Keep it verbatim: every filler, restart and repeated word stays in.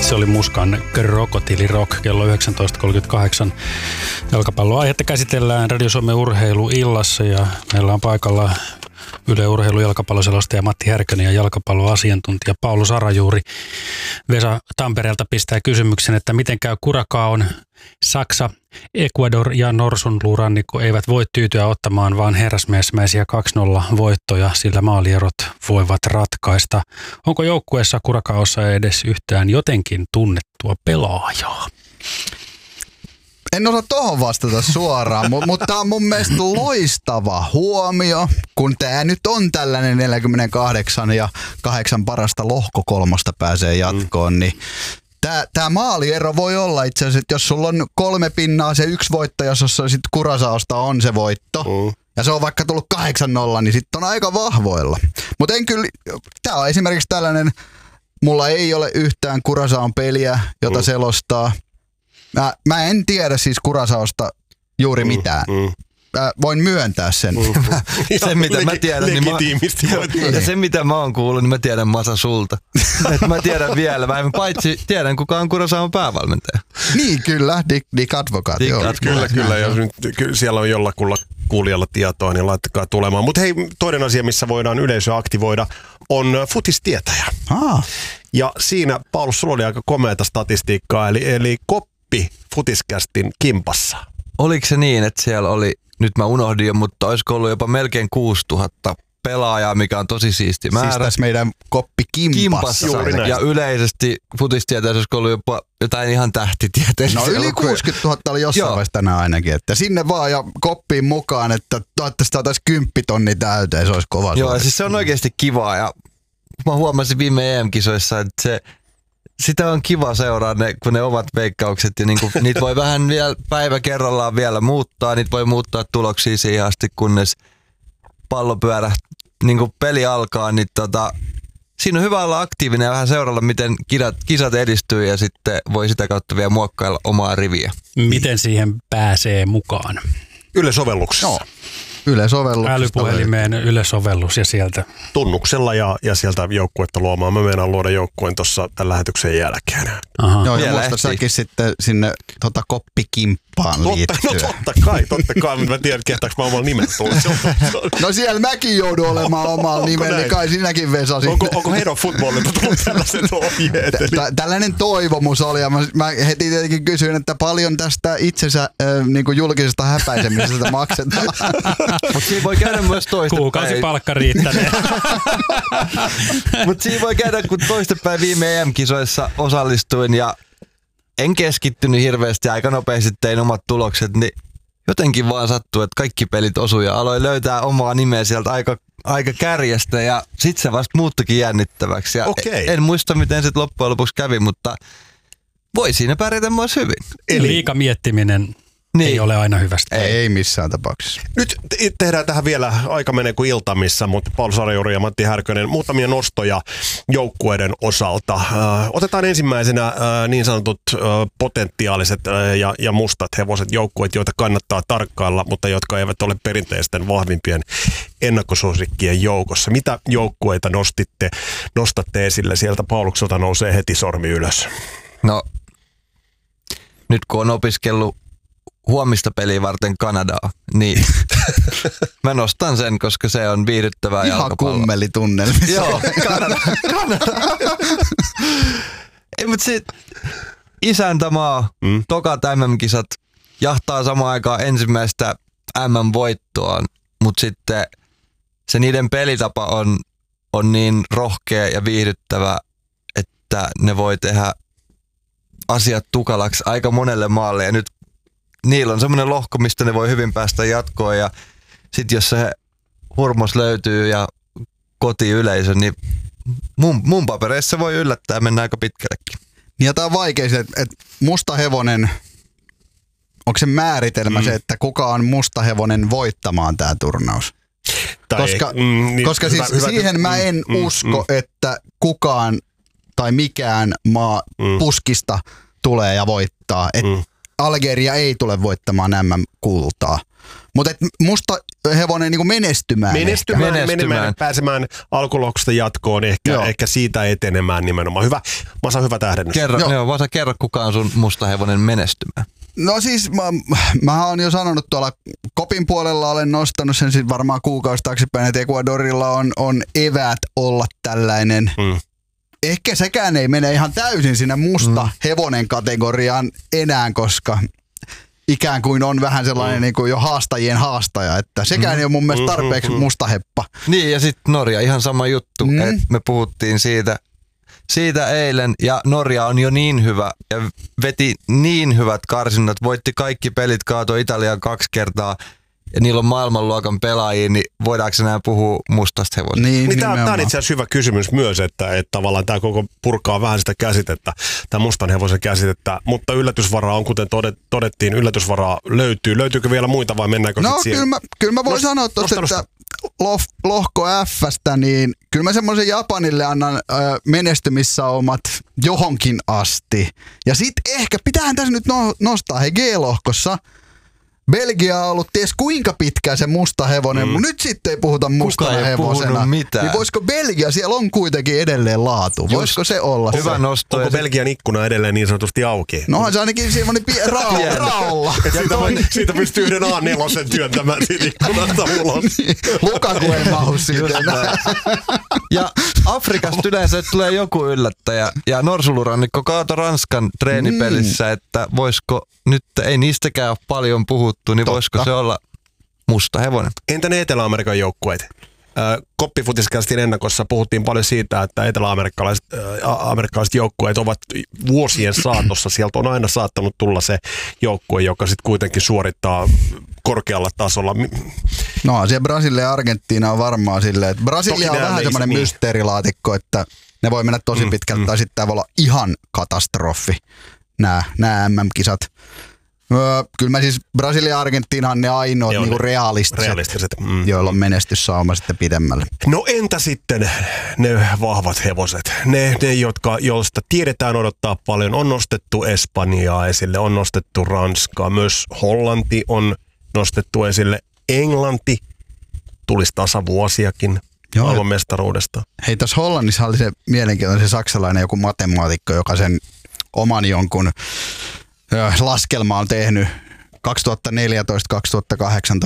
Se oli Muskan Krokotiili Rock kello yhdeksäntoista kolmekymmentäkahdeksan. Jalkapalloaihetta käsitellään Radio Suomen urheiluillassa ja meillä on paikalla Yle Urheilu jalkapalloselostaja Matti Härkönen ja jalkapalloasiantuntija Paolo Sarajuuri. Vesa Tampereelta pistää kysymyksen, että miten käy Curaçaon. Saksa, Ecuador ja Norsunluurannikko eivät voi tyytyä ottamaan vaan herrasmiesmäisiä kaksi nolla voittoja, sillä maalierot voivat ratkaista. Onko joukkueessa Curaçaossa edes yhtään jotenkin tunnettua pelaajaa? En osaa tohon vastata suoraan, mutta tämä on mun mielestä loistava huomio, kun tämä nyt on tällainen neljäkymmentäkahdeksan ja kahdeksan parasta lohkokolmosta pääsee jatkoon, mm. niin Tämä maaliero voi olla itse asiassa, että jos sulla on kolme pinnaa se yksi voitto, jos sitten Curaçaosta on se voitto, mm. ja se on vaikka tullut kahdeksan nolla, niin sitten on aika vahvoilla. Mutta en kyllä, tämä on esimerkiksi tällainen, mulla ei ole yhtään Curaçaon peliä, jota mm. selostaa. Mä, mä en tiedä siis Curaçaosta juuri mitään. Mm. Mm. Mä voin myöntää sen. Mm-hmm. Se, mitä mä tiedän, niin mä, ja se, mitä mä oon kuullut, niin mä tiedän Masa sulta. Et mä tiedän vielä vähemmän, paitsi tiedän, kuka on Curaçaon päävalmentaja. Niin, kyllä. Dick, Dick Advocaat. Dick Advocaat. Kyllä, kyllä. Jos nyt siellä on jollakulla kuulijalla tietoa, niin laittakaa tulemaan. Mutta hei, toinen asia, missä voidaan yleisöä aktivoida, on futistietäjä. Ah. Ja siinä, Paolo, sulla oli aika komeata statistiikkaa, eli, eli koppi futiskästin kimpassa. Oliko se niin, että siellä oli, nyt mä unohdin jo, mutta olisiko ollut jopa melkein kuusituhatta pelaajaa, mikä on tosi siisti määrä. Siis tässä meidän koppi kimpassa. kimpassa. Ja yleisesti futistieteessä olisiko ollut jopa jotain ihan tähtitieteessä. No yli kuusikymmentätuhatta oli jossain vaiheessa tänään ainakin. Että sinne vaan ja koppiin mukaan, että toivottavasti saataisiin kymppitonni täyteen, se olisi kova. Joo, suori. Siis se on oikeasti kivaa ja mä huomasin viime E M-kisoissa, että se sitä on kiva seuraa, ne, kun ne ovat veikkaukset ja niinku, niitä voi vähän vielä päivä kerrallaan vielä muuttaa. Niitä voi muuttaa tuloksia siihen asti, kunnes pallopyörä, niinku peli alkaa. Niin tota, siinä on hyvä olla aktiivinen ja vähän seuralla, miten kisat, kisat edistyy ja sitten voi sitä kautta vielä muokkailla omaa riviä. Miten siihen pääsee mukaan? Yle sovelluksessa. No. Yle-sovelluksesta. Älypuhelimeen Yle-sovellus ja sieltä. Tunnuksella ja, ja sieltä joukkuetta luomaan. Mä meinaan luoda joukkueen tuossa tämän lähetyksen jälkeen. Aha. Joo, ja muista säkin sitten sinne tota, koppikimppaan liittyä. No totta kai, totta kai, mutta mä tiedän, kehtaanko mä omalla nimellä tulla. No siellä mäkin joudun olemaan omalla nimellä, niin kai sinäkin Vesa. Onko, onko Head of Footballilta tullut tällaiset ohjeet? Tällainen toivomus oli, ja mä, mä heti tietenkin kysyin, että paljon tästä itsensä äh, niin kuin julkisesta häpäisemisestä maksetaan. Mutta siinä voi käydä myös toistepäin. Kuukausipalkka riittäneen. Mutta siinä voi käydä, kun toistepäin viime E M-kisoissa osallistuin ja en keskittynyt hirveästi, aika nopeasti tein omat tulokset, niin jotenkin vaan sattui, että kaikki pelit osui ja aloin löytää omaa nimeä sieltä aika, aika kärjestä ja sit se vasta muuttukin jännittäväksi. Ja okay. En muista, miten sit loppujen lopuksi kävi, mutta voi siinä pärjätä myös hyvin. Eli liika miettiminen. Niin. Ei ole aina hyvästä. Ei, ei missään tapauksessa. Nyt tehdään tähän vielä, aika menee kuin iltamissa, mutta Paolo Sarajuuri ja Matti Härkönen, muutamia nostoja joukkueiden osalta. Äh, otetaan ensimmäisenä äh, niin sanotut äh, potentiaaliset äh, ja, ja mustat hevoset joukkueet, joita kannattaa tarkkailla, mutta jotka eivät ole perinteisten vahvimpien ennakkosuosikkien joukossa. Mitä joukkueita nostitte, nostatte esille? Sieltä Paulukselta nousee heti sormi ylös. No, nyt kun on opiskellut huomista peliä varten Kanadaa, niin mä nostan sen, koska se on viihdyttävää ihan jalkapalloa. Ihan kummelitunnelmissa. Joo, Kanada. Kanada. Ei, mutta sit isäntämaa, mm. tokat M M-kisat, jahtaa samaan aikaan ensimmäistä M M-voittoaan, mutta sitten se niiden pelitapa on, on niin rohkea ja viihdyttävä, että ne voi tehdä asiat tukalaksi aika monelle maalle ja nyt niillä on semmoinen lohko, mistä ne voi hyvin päästä jatkoon ja sit jos se hurmos löytyy ja kotiyleisö, niin mun, mun papereissa voi yllättää ja mennä aika pitkällekin. Ja tää on vaikea se, että musta hevonen, onko se määritelmä mm. se, että kuka on musta hevonen voittamaan tää turnaus? Tai koska ei, mm, niin, koska hyvä, siis hyvä, siihen hyvä, mä en mm, usko, mm, että kukaan tai mikään maa mm. puskista tulee ja voittaa. Et mm. Algeria ei tule voittamaan M M-kultaa, Mutta musta hevonen niinku menestymään. Menestymään, Menestymään. menemään, pääsemään alkulohkosta jatkoon, ehkä, ehkä siitä etenemään nimenomaan. Hyvä, Masa, hyvä tähdennys. Kerro, Joo. joo, Vasa, kerro kuka on sun musta hevonen menestymään. No siis mä, mä oon jo sanonut tuolla Kopin puolella, olen nostanut sen sit varmaan kuukausi taaksepäin, että Ecuadorilla on, on eväät olla tällainen. Mm. Ehkä sekään ei mene ihan täysin sinne musta Mm. hevonen kategoriaan enää, koska ikään kuin on vähän sellainen Mm. niin kuin jo haastajien haastaja, että sekään Mm. ei ole mun mielestä tarpeeksi Mm, mm, mm. musta heppa. Niin, ja sitten Norja, ihan sama juttu. Mm. Et me puhuttiin siitä, siitä eilen, ja Norja on jo niin hyvä, ja veti niin hyvät karsinnat, voitti kaikki pelit, kaatoi Italiaan kaksi kertaa, ja niillä on maailmanluokan pelaajia, niin voidaanko enää puhua mustasta hevosesta? Niin, Niin tämä, tämä on nimenomaan. itse asiassa hyvä kysymys myös, että, että tavallaan tämä koko purkaa vähän sitä käsitettä, tämä mustan hevosen käsitettä, mutta yllätysvaraa on, kuten todet, todettiin, yllätysvaraa löytyy. Löytyykö vielä muita vai mennäänkö No sitten siihen? kyllä mä, kyllä mä voin Nost- sanoa tuosta, nosta, että loh, lohko F:stä, niin kyllä mä semmoisen Japanille annan ö, menestymissaumat johonkin asti. Ja sit ehkä, pitäähän tässä nyt no, nostaa, hei G-lohkossa, Belgia on ollut ties kuinka pitkään se musta hevonen, mm. mutta nyt sitten ei puhuta mustana ei hevosena. puhunut mitään. Niin voisiko Belgia, siellä on kuitenkin edelleen laatu, voisiko se olla Hyvä se? nosto. Onko ja sit- Belgian ikkuna edelleen niin sanotusti auki? Nohan se ainakin semmoinen pie- ra- raolla. Ja siitä, voi, siitä pystyy yhden A neljä työntämään siitä ikkunasta ulos. Lukaku ei mahu siitä enää. Ja Afrikasta yleensä tulee joku yllättäjä. Ja Norsulurannikko kaato Ranskan treenipelissä, mm. että voisiko nyt, ei niistäkään ole paljon puhuttu, niin Totta. voisiko se olla musta hevonen? Entä ne Etelä-Amerikan joukkueet? Koppifutiskästin ennakossa puhuttiin paljon siitä, että etelä-amerikkalaiset äh, amerikkalaiset joukkueet ovat vuosien saatossa. Sieltä on aina saattanut tulla se joukkue, joka sitten kuitenkin suorittaa korkealla tasolla. No siellä Brasilia ja Argentiina on varmaan silleen, että Brasilia Toki on nämä vähän ei- semmoinen niin. mysteerilaatikko, että ne voi mennä tosi Mm, pitkältä mm. tai sitten tämä voi olla ihan katastrofi, nämä, nämä M M-kisat. Öö, kyllä mä siis Brasilia ja Argentiina on ne ainoat Ne on niinku ne realistiset, realistiset, mm. joilla on menestyssauma sitten pidemmälle. No entä sitten ne vahvat hevoset? Ne, ne jotka, joista tiedetään odottaa paljon. On nostettu Espanjaa esille, on nostettu Ranskaa. Myös Hollanti on nostettu esille. Englanti tulisi tasavuosiakin Joo. maailmanmestaruudesta. Hei, tässä Hollannissa oli se mielenkiintoinen se saksalainen joku matemaatikko, joka sen oman jonkun ö, laskelma on tehnyt kaksituhattaneljätoista kaksituhattakahdeksantoista